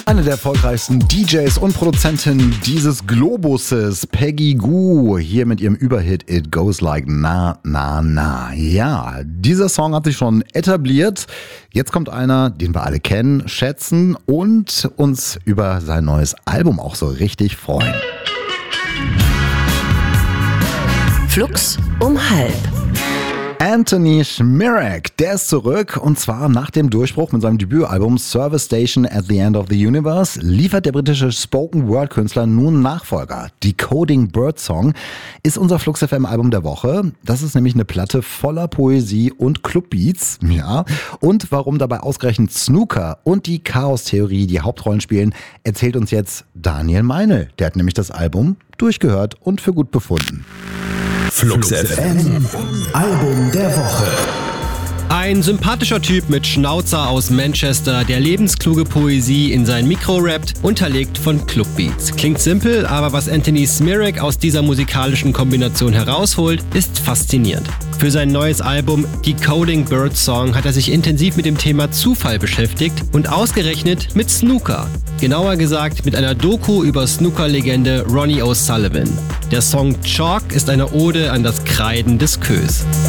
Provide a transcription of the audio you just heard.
Eine der erfolgreichsten DJs und Produzenten dieses Globuses, Peggy Gou, hier mit ihrem Überhit It Goes Like Na Na Na. Ja, dieser Song hat sich schon etabliert. Jetzt kommt einer, den wir alle kennen, schätzen und uns über sein neues Album auch so richtig freuen. Flux um halb. Anthony Szmírek, der ist zurück und zwar nach dem Durchbruch mit seinem Debütalbum Service Station at the End of the Universe liefert der britische Spoken-Word-Künstler nun Nachfolger. Decoding Bird Song ist unser Flux FM Album der Woche. Das ist nämlich eine Platte voller Poesie und Clubbeats. Ja. Und warum dabei ausgerechnet Snooker und die Chaos-Theorie die Hauptrollen spielen, erzählt uns jetzt Daniel Meinl. Der hat nämlich das Album durchgehört und für gut befunden. Flux FM Album der Woche. Ein sympathischer Typ mit Schnauzer aus Manchester, der lebenskluge Poesie in sein Mikro rappt, unterlegt von Clubbeats. Klingt simpel, aber was Anthony Szmírek aus dieser musikalischen Kombination herausholt, ist faszinierend. Für sein neues Album Decoding Bird Song hat er sich intensiv mit dem Thema Zufall beschäftigt und ausgerechnet mit Snooker. Genauer gesagt mit einer Doku über Snooker-Legende Ronnie O'Sullivan. Der Song Chalk ist eine Ode an das Kreiden des Queues.